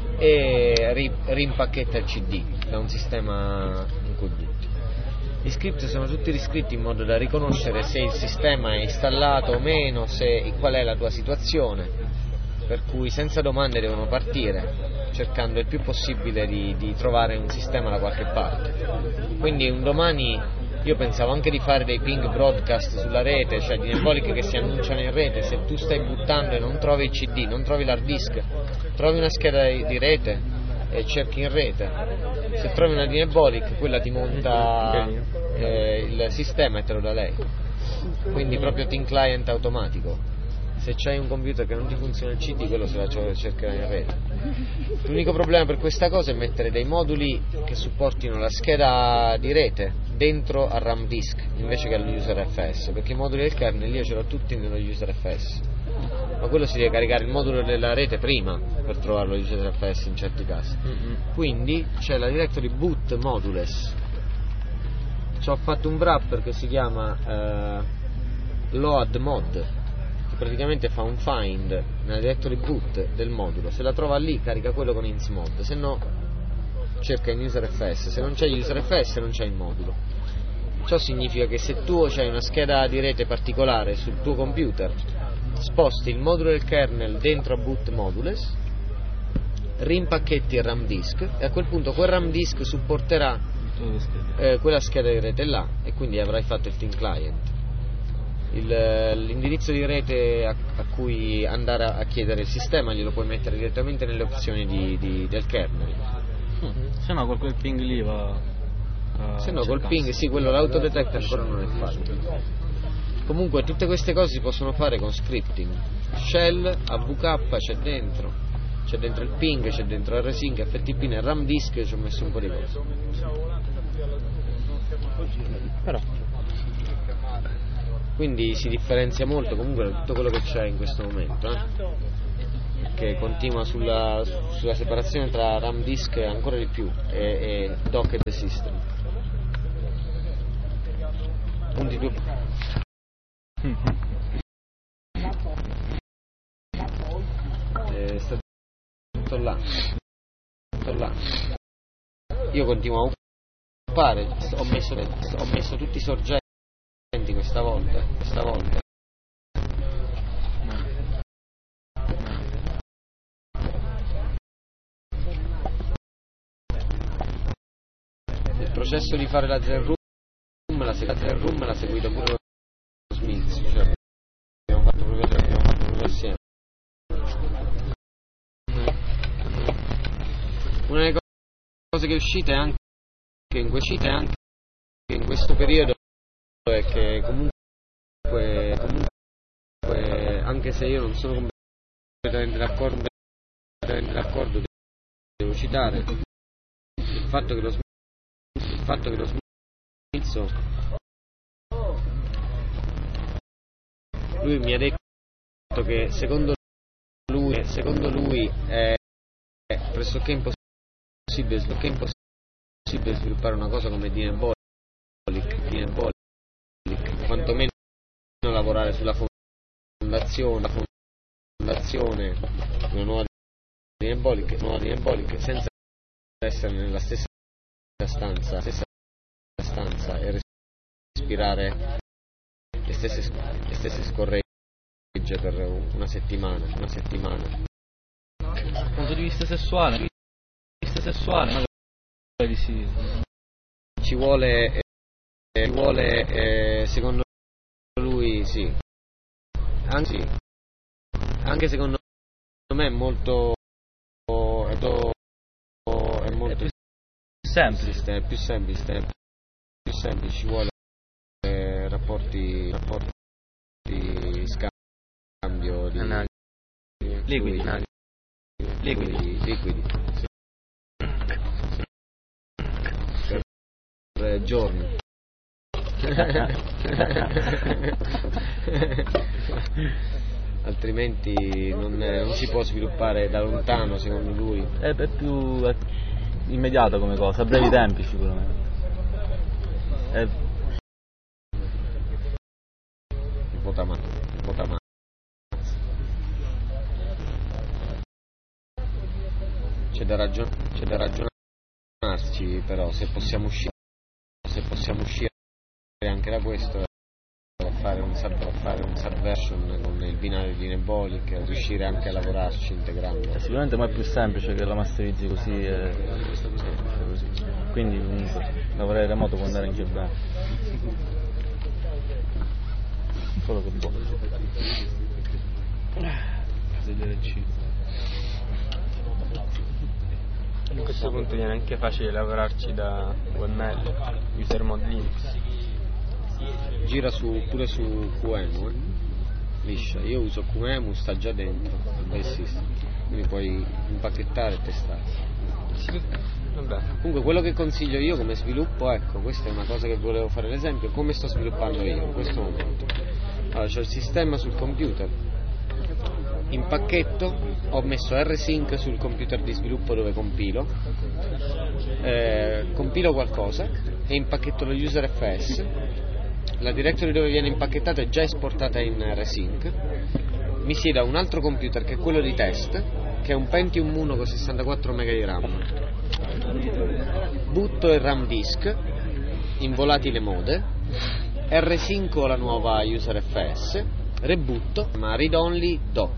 e rimpacchetta il CD da un sistema in cui butti. Gli script sono tutti riscritti in modo da riconoscere se il sistema è installato o meno, qual è la tua situazione, per cui senza domande devono partire, cercando il più possibile di trovare un sistema da qualche parte. Quindi un domani io pensavo anche di fare dei ping broadcast sulla rete, cioè di Embolic che si annunciano in rete. Se tu stai buttando e non trovi il CD, non trovi l'hard disk, trovi una scheda di rete e cerchi in rete, se trovi una Embolic quella ti monta il sistema e te lo dà lei. Quindi proprio Thin Client automatico. Se c'hai un computer che non ti funziona il CD, quello se la cercherà in rete. L'unico problema per questa cosa è mettere dei moduli che supportino la scheda di rete dentro al RAM disk invece che all'userFS, perché i moduli del kernel io ce l'ho tutti nello userFS, ma quello si deve caricare il modulo della rete prima per trovarlo userFS in certi casi. Quindi c'è la directory boot modules. Ci ho fatto un wrapper che si chiama load mod, praticamente fa un find nella directory boot del modulo, se la trova lì carica quello con insmod, se no cerca in userFS, se non c'è userFS non c'è il modulo. Ciò significa che se tu hai una scheda di rete particolare sul tuo computer, sposti il modulo del kernel dentro a boot modules, rimpacchetti il RAM disk e a quel punto quel RAM disk supporterà quella scheda di rete là e quindi avrai fatto il Thin Client. L'indirizzo di rete a cui andare a chiedere il sistema glielo puoi mettere direttamente nelle opzioni del kernel. Se no col quel ping lì va. Se no col ping, sì, quello l'autodetect ancora non è fatto. Comunque tutte queste cose si possono fare con scripting. Shell, AVK c'è dentro, c'è dentro il ping, c'è dentro il RSync, FTP, nel RAM disk ci ho messo un po' di cose. Però quindi si differenzia molto comunque da tutto quello che c'è in questo momento, che continua sulla separazione tra RAM disk ancora di più e docked system. Punti due. Sta tutto là. Io continuo a fare, ho messo tutti i sorgenti questa volta. Il processo di fare la Zen Room l'ha seguito pure lo Smith, cioè abbiamo fatto proprio assieme. Una delle cose che è uscita anche in questo periodo è che comunque anche se io non sono completamente d'accordo, devo citare il fatto che lo Smith, lui mi ha detto che secondo lui è pressoché impossibile sviluppare una cosa come Dynebolic, quantomeno lavorare sulla fondazione di una nuova Dynebolic senza essere nella stessa stanza e respirare le stesse scorregge per una settimana. Dal punto di vista sessuale magari sì. Ci vuole secondo lui sì, anche secondo me è molto più semplice, ci vuole rapporti scambio di liquidi per giorni. Altrimenti non si può sviluppare da lontano, secondo lui. È più immediato come cosa, a brevi tempi sicuramente. Vota. C'è da ragionarci, però se possiamo uscire anche da questo, fare un subversion con il binario di Dynebolic, riuscire anche a lavorarci integrando. È sicuramente mai più semplice che la masterizzi così, quindi comunque lavorare remoto può andare anche bene, solo che buono. A questo punto viene anche facile lavorarci da UML, user mod Linux. Gira pure su QEMU, liscia. Io uso QEMU, sta già dentro il base system, quindi puoi impacchettare e testare. Sì, vabbè. Comunque quello che consiglio io come sviluppo, ecco, questa è una cosa che volevo fare l'esempio, come sto sviluppando io in questo momento. Allora, c'ho il sistema sul computer, in pacchetto ho messo rsync sul computer di sviluppo dove compilo qualcosa e impacchetto lo userfs. La directory dove viene impacchettata è già esportata in rsync. Mi siedo a un altro computer che è quello di test, che è un Pentium 1 con 64 MB di RAM. Butto il RAM disk in volatile mode, rsynco la nuova userfs, rebutto, ma read only docked,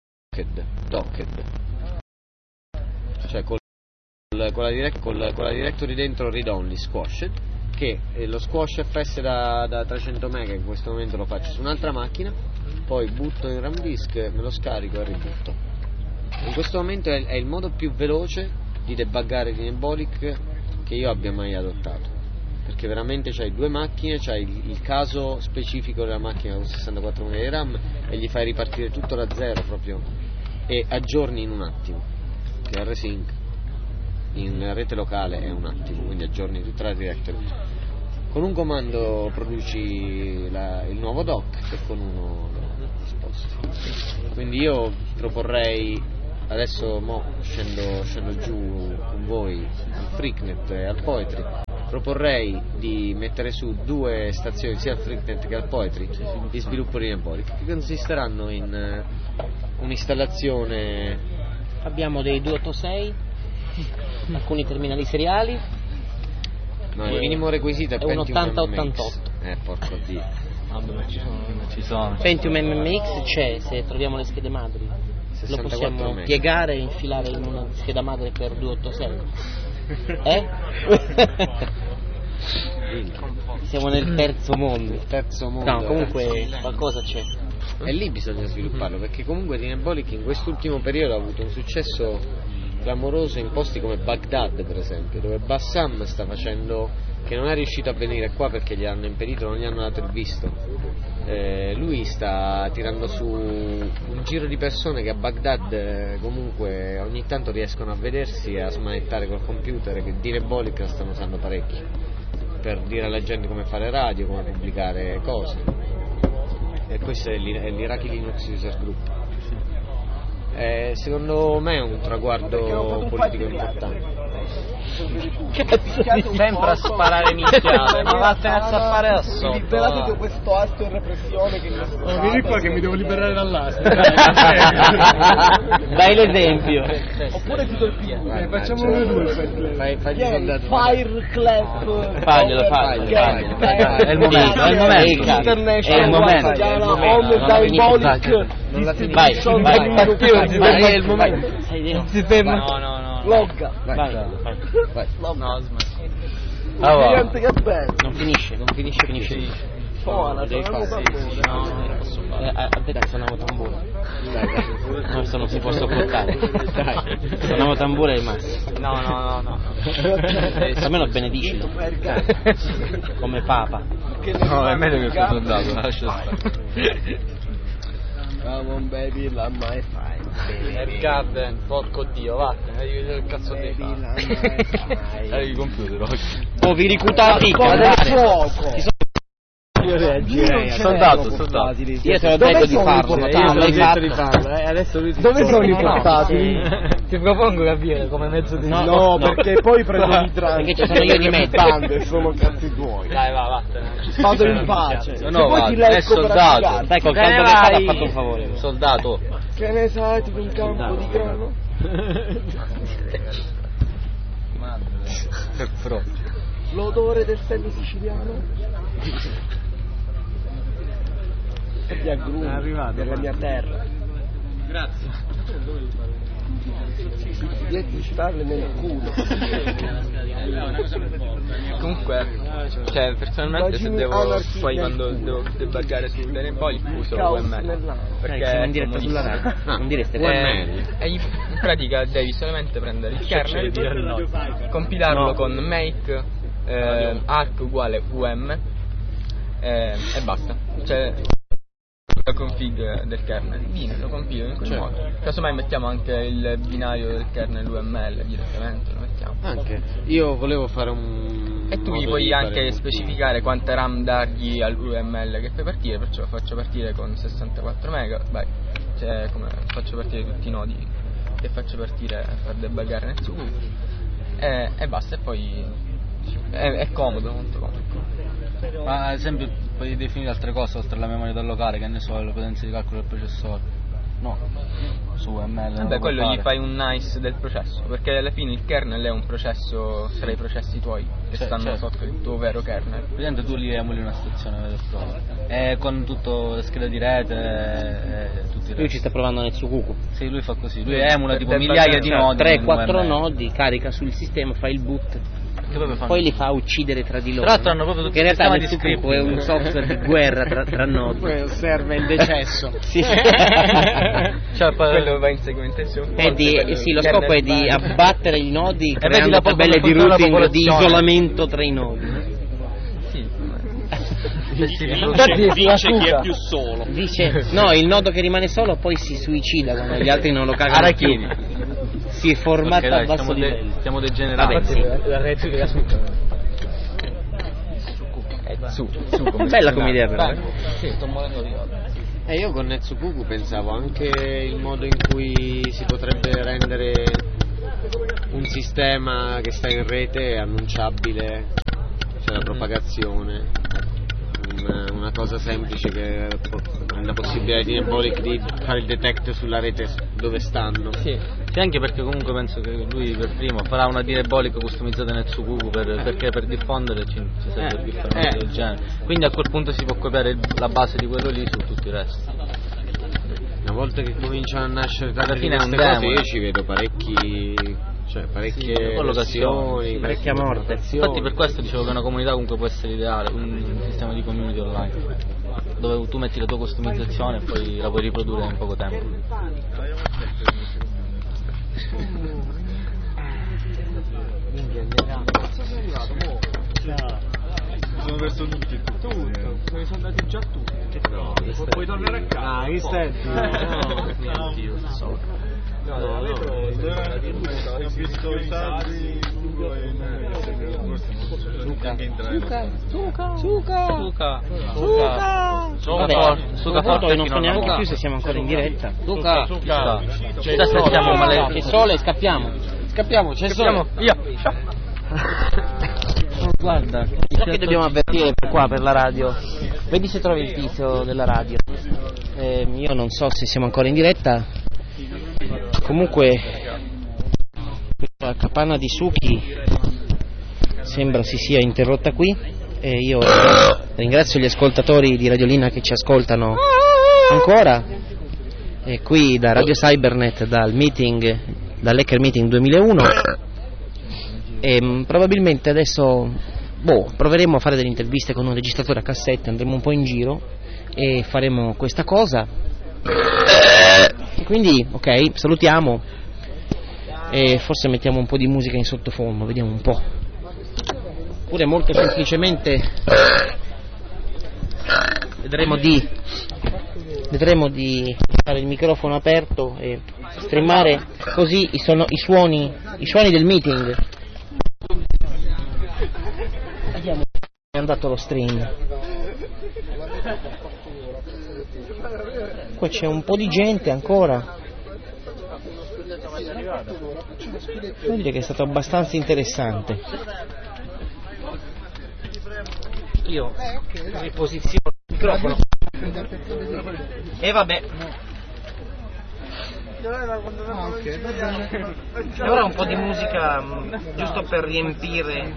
cioè con la directory dentro read only squashed, che lo squash fs da 300 MB in questo momento lo faccio su un'altra macchina, poi butto in RAM disk, me lo scarico e ributto. In questo momento è il modo più veloce di debuggare Dynebolic che io abbia mai adottato, perché veramente c'hai due macchine, c'hai il caso specifico della macchina con 64 MB di RAM e gli fai ripartire tutto da zero proprio e aggiorni in un attimo. che rsync in rete locale è un attimo, quindi aggiorni tutta la directory. Con un comando produci il nuovo doc e con uno lo sposti. Quindi io proporrei, adesso scendo giù con voi al Freaknet e al Poetry, proporrei di mettere su 2 stazioni sia al Freaknet che al Poetry di sviluppo di Nebolic, che consisteranno in un'installazione. Abbiamo dei 286, alcuni terminali seriali. No, il minimo requisito è un Pentium 8088. Porco Dio. Vabbè, ma ci sono. Pentium MMX c'è, se troviamo le schede madri. Lo possiamo mega. piegare e infilare in una scheda madre per 286. Siamo nel terzo mondo. No, comunque qualcosa c'è. E lì bisogna svilupparlo, perché comunque Nebolic in quest'ultimo periodo ha avuto un successo clamoroso in posti come Baghdad, per esempio, dove Bassam sta facendo, che non è riuscito a venire qua perché gli hanno impedito, non gli hanno dato il visto. Lui sta tirando su un giro di persone che a Baghdad comunque ogni tanto riescono a vedersi e a smanettare col computer, che di Nebolic la stanno usando parecchio per dire alla gente come fare radio, come pubblicare cose. E questo è l'Iraqi Linux User Group. Secondo me è un traguardo politico importante. Sempre a sparare minchiate, ma vattene a zappare da sotto. Liberate da questo asto in repressione che vieni qua che mi devo liberare dall'asto. Dai l'esempio. Oppure ti colpisco. Facciamo noi due. Fai soldato. Fire Clap. Faglielo. È il momento. È il momento. Vai. È il momento. Si ferma. No. Logga. Vai. No, smetti. Che bello. Non finisce. Buona, Devi fare. No, non lo posso fare. A te suonavo tamburo. Questo non si può sopportare. Suonavo tamburo e massimo. No. Almeno benedicilo. Come papa. No, è meglio che sto soldato, lascia stare. Come on baby, la mai fai. Garden, porco dio, vattene, che cazzo devi fare? Hai il computer oggi. Poveri cutati, fuoco. Io reagirei. Soldato. Io te l'ho detto di farlo, non l'hai fatto. Adesso lui Dove sono i portatili? Ti propongo capire come mezzo di No, perché poi prendo l'idrante. Perché ci sono io di mezzo. E sono cazzi tuoi. Dai, va, vattene. Vado in pace. No, va, è soldato. Dai, col caldo che fa l'ha fatto un favore. Soldato. Che ne sai, tipo un campo di grano? L'odore del seme siciliano? E di agrumi della mia terra. Grazie. Di sparle nel culo. Comunque, cioè, personalmente se devo poi quando devo debuggare su Nebolic uso UML, perché siamo in diretta sulla radio. Non dire ste cose. e in pratica devi solamente prendere il kernel, compilarlo con make arc uguale um e basta. Cioè la config del kernel, lo compilo in quel modo. Casomai mettiamo anche il binario del kernel UML direttamente, lo mettiamo. Anche io volevo fare un. E tu gli puoi anche specificare quanta RAM dargli all'UML che fai partire, perciò lo faccio partire con 64 mega, vai, cioè come faccio partire tutti i nodi che faccio partire per debuggare nel suo e basta, e poi è comodo, molto comodo. Ma ad esempio puoi definire altre cose oltre alla memoria da allocare, che ne so, la potenza di calcolo del processore? No, su ML. Vabbè, quello gli fai un nice del processo, perché alla fine il kernel è un processo tra i processi tuoi che stanno sotto il tuo vero kernel. Praticamente tu li emuli una stazione vera e propria, con tutto le schede di rete e tutti i Lui ci sta provando nel Sukuku. Sì, lui fa così, lui emula tipo migliaia di nodi, 3-4 nodi, carica sul sistema, fa il boot, poi li fa uccidere tra di loro. Tra l'altro hanno proprio tutto che in il realtà sistema il Sukuku è un software di guerra tra nodi. Serve il decesso. Sì. Quello va in segmentazione. Sì, lo scopo è di abbattere i nodi creando tabelle di routing di isolamento tra i nodi. Infatti dice chi è più solo. Dice no, il nodo che rimane solo poi si suicida quando gli altri non lo cagano. Arachidi. si è formata a basso livello. Stiamo degenerando. Vabbè, sì. La replica su bella come idea però. Sì, sto morendo di odio. Io con Netsukuku pensavo anche il modo in cui si potrebbe rendere un sistema che sta in rete annunciabile, cioè la propagazione, una cosa semplice che la possibilità di Embolic di fare il detect sulla rete dove stanno. Sì, anche perché comunque penso che lui per primo farà una Embolic customizzata nel Netsukuku perché per diffondere ci serve più fare una cosa del genere. Quindi a quel punto si può copiare la base di quello lì su tutto il resto. Una volta che cominciano a nascere alla fine queste cose, io ci vedo parecchie collocazioni, parecchia morte. Infatti per questo dicevo che una comunità comunque può essere ideale, un sistema di community online dove tu metti la tua customizzazione e poi la puoi riprodurre in poco tempo. Sono verso tutti. Tutto. Se ne sono andati già tutti. No, puoi tornare a casa. Ah, Cristetti. No, ho visto i saggi. Suca foto che non so neanche più se siamo ancora in diretta. Suca. C'è sole, scappiamo. C'è sole. Via. Guarda, ciò che dobbiamo avvertire per la radio, vedi se trovi il tizio della radio. Io non so se siamo ancora in diretta. Comunque la capanna di Suki sembra si sia interrotta qui e io ringrazio gli ascoltatori di Radiolina che ci ascoltano ancora qui da Radio Cybernet dall'Hacker Meeting 2001 e probabilmente adesso proveremo a fare delle interviste con un registratore a cassette, andremo un po' in giro e faremo questa cosa e quindi ok, salutiamo e forse mettiamo un po' di musica in sottofondo, vediamo un po', oppure molto semplicemente vedremo di fare il microfono aperto e streamare così i suoni del meeting. Vediamo è andato lo stream. Qua c'è un po' di gente ancora. Devo dire che è stato abbastanza interessante. Io riposiziono il microfono. E vabbè. E ora un po' di musica giusto per riempire.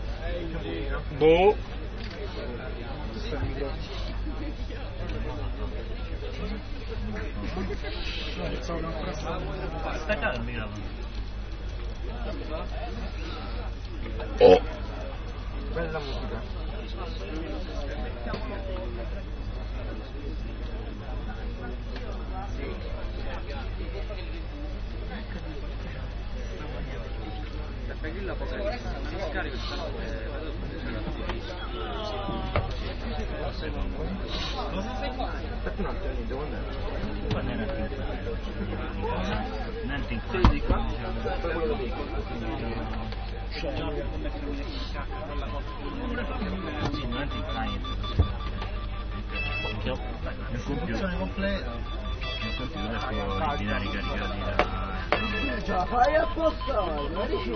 Bella musica. Funzione completa. Fai appostare, ma dici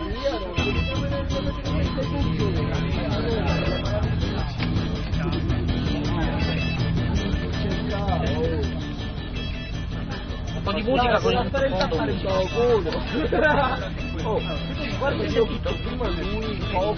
un po' di musica con il sottofondo. Oh, guarda io ho visto prima lui poco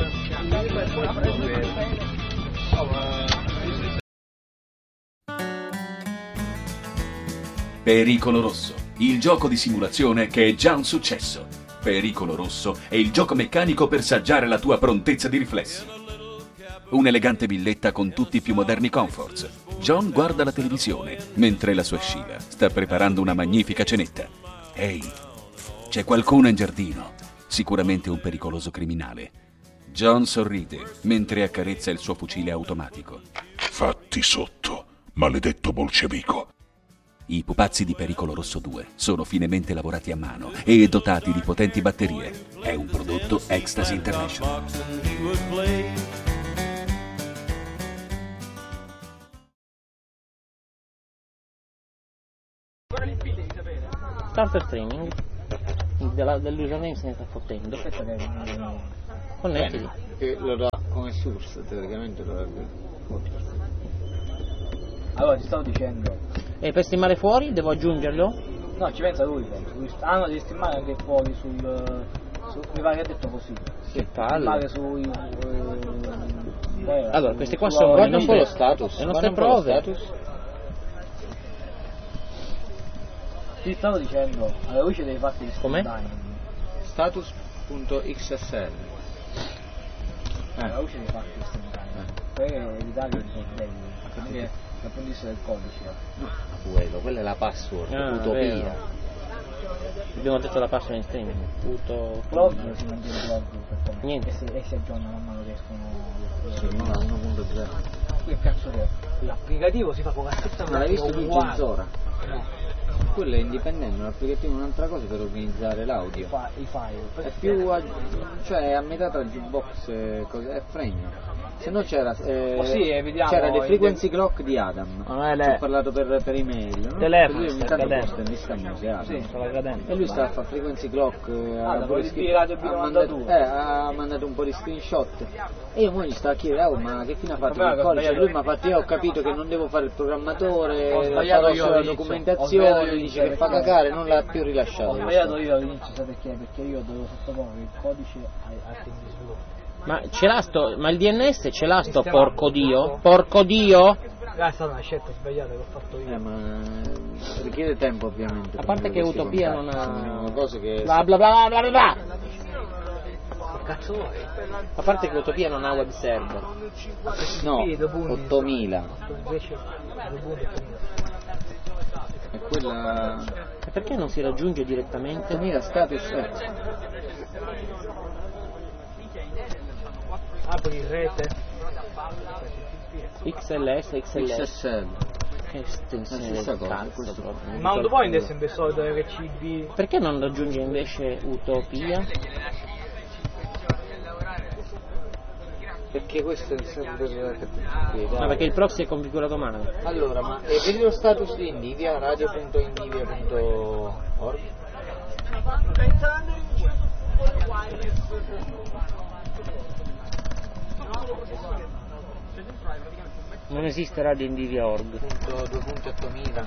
Pericolo Rosso, il gioco di simulazione che è già un successo. Pericolo Rosso è il gioco meccanico per saggiare la tua prontezza di riflessi. Un'elegante villetta con tutti i più moderni comforts. John guarda la televisione, mentre la sua Sheila sta preparando una magnifica cenetta. Ehi, c'è qualcuno in giardino, sicuramente un pericoloso criminale. John sorride, mentre accarezza il suo fucile automatico. Fatti sotto, maledetto bolscevico. I pupazzi di Pericolo Rosso 2 sono finemente lavorati a mano e dotati di potenti batterie. È un prodotto Ecstasy International. Starter streaming dell'username se ne sta fottendo. Connettiti. Che lo dà come source, teoricamente dovrebbe. Allora ti stavo dicendo. E per streamare fuori devo aggiungerlo? No, ci pensa lui. No, devi streamare anche fuori sul. Mi pare che ha detto così. Che palle. Streamare sui. Allora, queste qua sono le nostre, lo status. Le nostre prove. Ti stavo dicendo, alla luce dei fatti di com'è? Status.xsl. Alla luce dei fatti di per evitare i problemi, perché dal punto di vista del codice. Quella è la password, utopia. Vero. Abbiamo detto la password in streaming. Blog si mantiene blog niente. E si aggiorna man mano che escono. No, 1.0. Che cazzo è? L'applicativo si fa con la stessa ma l'hai visto tu Genzora? No. Quello è indipendente, un applicativo è un'altra cosa per organizzare l'audio. I file. È più cioè è a metà tra jukebox e Frame. Se no c'era c'era The Frequency Clock di Adam. Ci ho parlato per email, no? Telefono, lui ogni tanto posta mi sta museato. Sì, sta cadente. E lui sta a fare Frequency Clock ha mandato un po' di screenshot. E io mo gli stavo a chiedere, ma che fine ha fatto il codice? Lui mi ha fatto, io ho capito che non devo fare il programmatore, farò solo la documentazione, dice che fa cagare, non l'ha più rilasciato. Ho sbagliato io all'inizio, sapete perché? Perché io dovevo sottoporre il codice al team di sviluppo. Ma ce l'ha ma il DNS ce l'ha sto porco dio? Porco dio? È stata una scelta sbagliata che ho fatto io. Ma richiede tempo ovviamente. A parte che Utopia non ha cose che bla bla bla bla bla. Che cazzo vuoi? A parte che Utopia non ha web server. No, 8000. Invece è quella. E perché non si raggiunge direttamente? 8000 status. Apri rete XSL che estensione del cazzo proprio. Mount Point è sempre il solito RCB. Perché non raggiunge invece Utopia? Perché questo è il server ma perché il proxy è configurato male. Allora, ma vedi lo status di Indivia, radio.indivia.org? Non esiste Radio Indivia.org. 2.8000.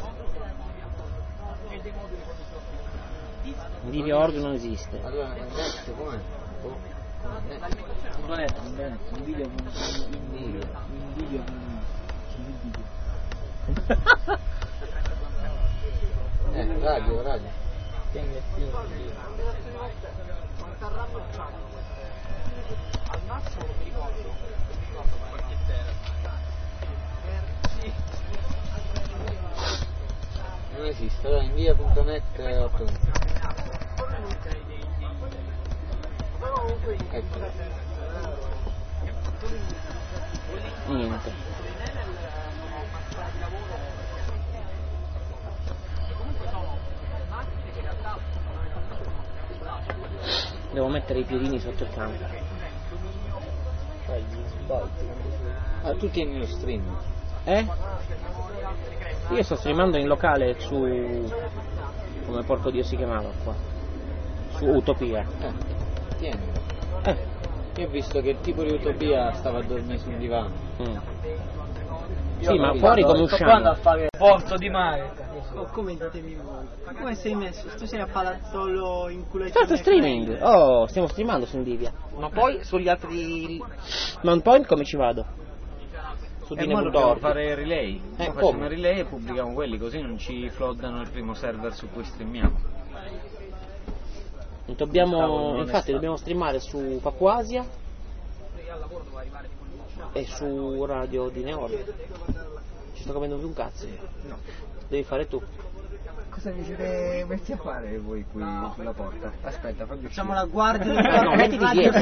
Indivia.org non esiste. Allora, net com'è? Indivia. Radio. Al massimo mi ricordo qualche tera. Non esiste, allora invia.net 8. Ecco. Niente. Devo mettere i piedini sotto il campo. Ah, tu tieni lo stream? Io sto streamando in locale su... come porco dio si chiamava qua? Su Utopia. Tienilo. Io ho visto che il tipo di Utopia stava a dormire sul divano. Sì, ma fuori come usciamo? Sto a fare porto di mare. Commentatemi voi. Ma come sei messo? Tu sei a Palazzolo in culo. Certo streaming. Oh, stiamo streamando su Indivia. Ma poi sugli altri Mount Point come ci vado? Su dobbiamo fare relay. Facciamo relay e pubblichiamo quelli, così non ci floodano il primo server su cui streamiamo. Infatti dobbiamo streamare su Papuasia e su Radio di Neorg. Ci sto capendo più un cazzo. No. Devi fare tu. Cosa mi siete messi a fare voi qui sulla porta? Aspetta, fammi facciamo la guardia. No, mettiti dietro.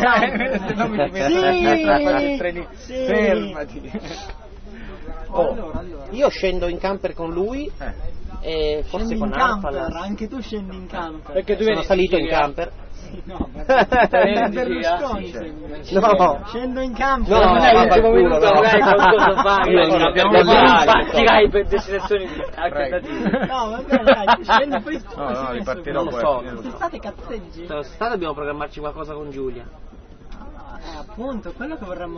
Sì. Fermati. Io scendo in camper con lui e forse scendi con in camper, Alphalas. anche tu scendi in camper. Perché tu Sono salito in camper. No, ma Berlusconi sembra. No. Scendo in camper. No, non è l'ultimo culo, minuto, no. magari qualcosa fare. abbiamo Partirai per destinazioni alternative. No, vabbè, dai, scendo poi No, ripartirò Non lo poi. so. Quest'estate cazzeggi? Quest'estate dobbiamo programmarci qualcosa con Giulia. Appunto, quello che vorremmo